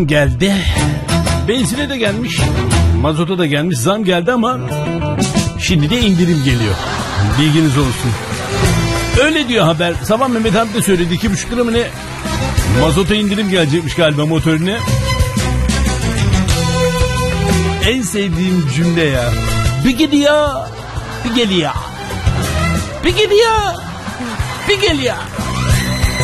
geldi. Benzine de gelmiş, mazota da gelmiş, zam geldi ama şimdi de indirim geliyor. Bilginiz olsun. Öyle diyor haber. Sabah Mehmet abi de söyledi, 2,5 lira mı ne? Mazota indirim gelecekmiş galiba motorine. En sevdiğim cümle ya. Bir gidiyor, bir geliyor. Bir gidiyor, bir geliyor.